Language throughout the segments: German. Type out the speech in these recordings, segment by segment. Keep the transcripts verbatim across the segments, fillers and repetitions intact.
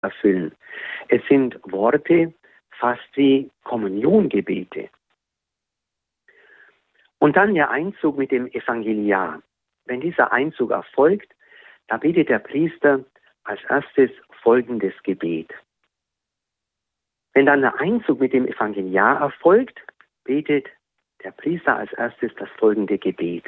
erfüllen. Es sind Worte fast wie Kommuniongebete. Und dann der Einzug mit dem Evangeliar. Wenn dieser Einzug erfolgt, da betet der Priester als erstes folgendes Gebet. Wenn dann der Einzug mit dem Evangeliar erfolgt, betet der Priester als erstes das folgende Gebet.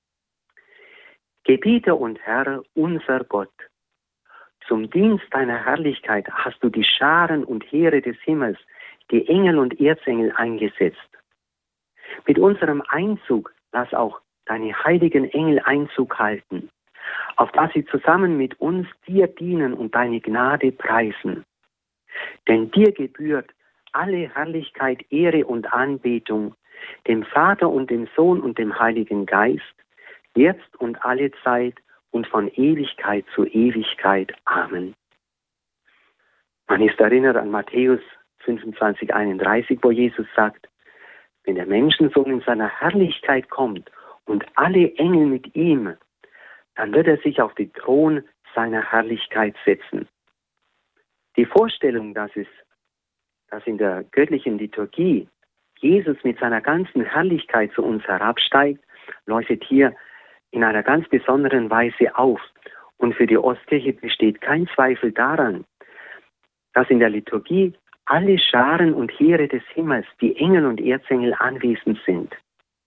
Gebiete und Herr, unser Gott, zum Dienst deiner Herrlichkeit hast du die Scharen und Heere des Himmels, die Engel und Erzengel eingesetzt. Mit unserem Einzug lass auch deine heiligen Engel Einzug halten, auf dass sie zusammen mit uns dir dienen und deine Gnade preisen. Denn dir gebührt alle Herrlichkeit, Ehre und Anbetung, dem Vater und dem Sohn und dem Heiligen Geist, jetzt und alle Zeit und von Ewigkeit zu Ewigkeit. Amen. Man ist erinnert an Matthäus fünfundzwanzig, einunddreißig, wo Jesus sagt, wenn der Menschensohn in seiner Herrlichkeit kommt und alle Engel mit ihm, dann wird er sich auf den Thron seiner Herrlichkeit setzen. Die Vorstellung, dass es, dass in der göttlichen Liturgie Jesus mit seiner ganzen Herrlichkeit zu uns herabsteigt, leuchtet hier in einer ganz besonderen Weise auf. Und für die Ostkirche besteht kein Zweifel daran, dass in der Liturgie alle Scharen und Heere des Himmels, die Engel und Erzengel anwesend sind.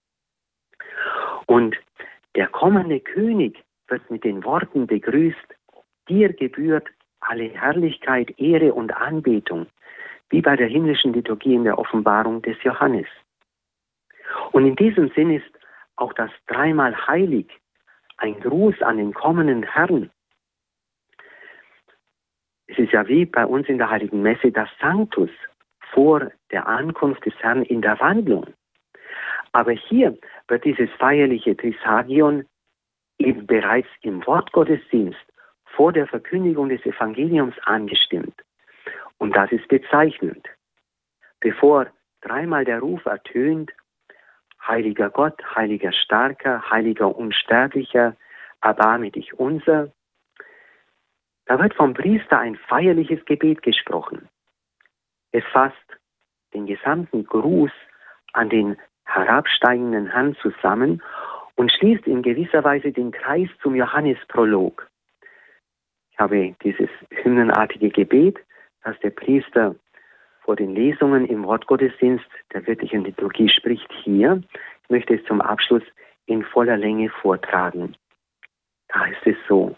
Und der kommende König wird mit den Worten begrüßt, dir gebührt alle Herrlichkeit, Ehre und Anbetung, wie bei der himmlischen Liturgie in der Offenbarung des Johannes. Und in diesem Sinn ist auch das dreimal heilig ein Gruß an den kommenden Herrn. Es ist ja wie bei uns in der Heiligen Messe das Sanctus vor der Ankunft des Herrn in der Wandlung. Aber hier wird dieses feierliche Trisagion eben bereits im Wortgottesdienst vor der Verkündigung des Evangeliums angestimmt. Und das ist bezeichnend. Bevor dreimal der Ruf ertönt, Heiliger Gott, Heiliger Starker, Heiliger Unsterblicher, erbarme dich unser, da wird vom Priester ein feierliches Gebet gesprochen. Es fasst den gesamten Gruß an den herabsteigenden Herrn zusammen und schließt in gewisser Weise den Kreis zum Johannesprolog. Ich habe dieses hymnenartige Gebet, das der Priester vor den Lesungen im Wortgottesdienst der göttlichen Liturgie spricht, hier. Ich möchte es zum Abschluss in voller Länge vortragen. Da ist es so.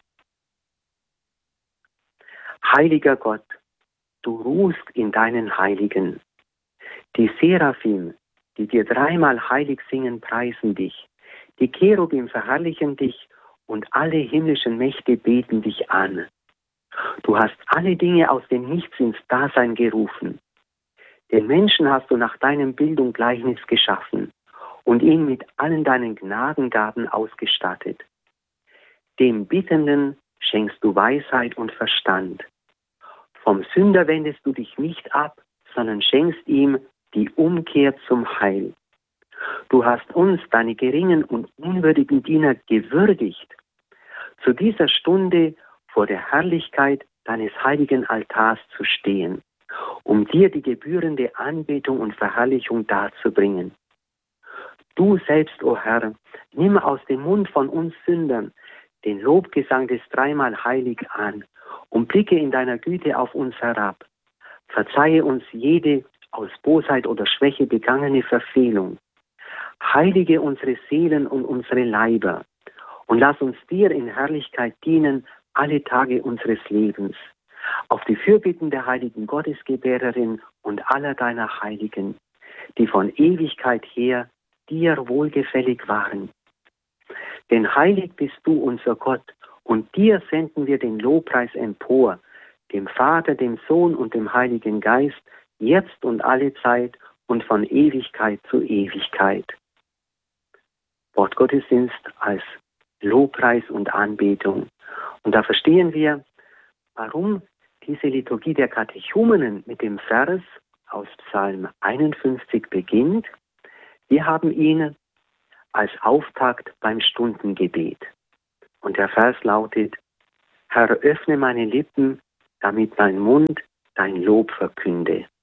Heiliger Gott, du ruhst in deinen Heiligen. Die Seraphim, die dir dreimal heilig singen, preisen dich. Die Cherubim verherrlichen dich und alle himmlischen Mächte beten dich an. Du hast alle Dinge aus dem Nichts ins Dasein gerufen. Den Menschen hast du nach deinem Bild und Gleichnis geschaffen und ihn mit allen deinen Gnadengaben ausgestattet. Dem Bittenden schenkst du Weisheit und Verstand. Vom Sünder wendest du dich nicht ab, sondern schenkst ihm die Umkehr zum Heil. Du hast uns, deine geringen und unwürdigen Diener, gewürdigt, zu dieser Stunde vor der Herrlichkeit deines heiligen Altars zu stehen, um dir die gebührende Anbetung und Verherrlichung darzubringen. Du selbst, o Herr, nimm aus dem Mund von uns Sündern den Lobgesang des dreimal Heilig an und blicke in deiner Güte auf uns herab. Verzeihe uns jede aus Bosheit oder Schwäche begangene Verfehlung. Heilige unsere Seelen und unsere Leiber und lass uns dir in Herrlichkeit dienen alle Tage unseres Lebens. Auf die Fürbitten der heiligen Gottesgebärerin und aller deiner Heiligen, die von Ewigkeit her dir wohlgefällig waren. Denn heilig bist du, unser Gott, und dir senden wir den Lobpreis empor, dem Vater, dem Sohn und dem Heiligen Geist, jetzt und alle Zeit und von Ewigkeit zu Ewigkeit. Wortgottesdienst als Lobpreis und Anbetung. Und da verstehen wir, warum diese Liturgie der Katechumenen mit dem Vers aus Psalm einundfünfzig beginnt. Wir haben ihn als Auftakt beim Stundengebet. Und der Vers lautet: Herr, öffne meine Lippen, damit mein Mund dein Lob verkünde.